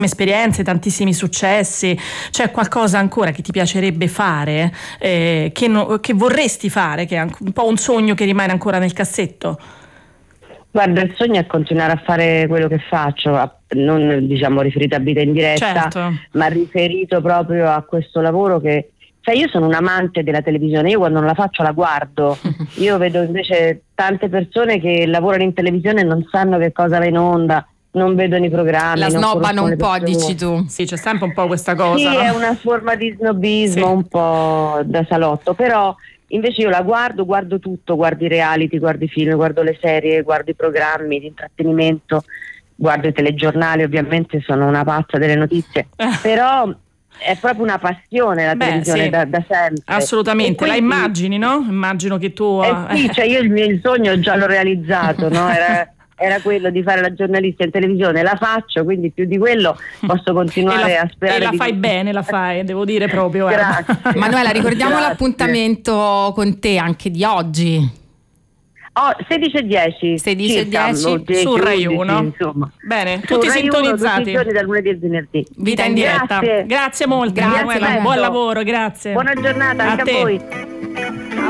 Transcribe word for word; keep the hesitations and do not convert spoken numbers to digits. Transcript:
esperienze, tantissimi successi. C'è qualcosa ancora che ti piacerebbe fare, eh, che, no, che vorresti fare, che è un po' un sogno che rimane ancora nel cassetto? Guarda, il sogno è continuare a fare quello che faccio, non diciamo riferito a vita in diretta, certo, ma riferito proprio a questo lavoro che, cioè io sono un amante della televisione, io quando non la faccio la guardo. Io vedo invece tante persone che lavorano in televisione e non sanno che cosa va in onda, non vedono i programmi, la snobbano un po', persone. dici tu. Sì, c'è sempre un po' questa cosa. Sì, no? è una forma di snobismo, sì, un po' da salotto, però invece io la guardo, guardo tutto, guardo i reality, guardo i film, guardo le serie, guardo i programmi di intrattenimento, guardo i telegiornali, ovviamente sono una pazza delle notizie, però è proprio una passione la Beh, televisione, sì, da, da sempre. assolutamente, quindi, la immagini, no? Immagino che tu... Eh sì, cioè io il mio il sogno già l'ho realizzato, no? Era... era quello di fare la giornalista in televisione, la faccio, quindi più di quello posso continuare la, a sperare. E la di... fai bene, la fai, devo dire proprio. Grazie. Manuela, ricordiamo Grazie. L'appuntamento con te anche di oggi. Oh, sedici e dieci sedici e dieci su Rai uno. Insomma. Bene, su tutti Rai sintonizzati. Tutti i giorni dal lunedì al venerdì. Vita in diretta. Grazie, grazie molto, grazie, Manuela, buon lavoro, grazie. Buona giornata a anche te. a voi.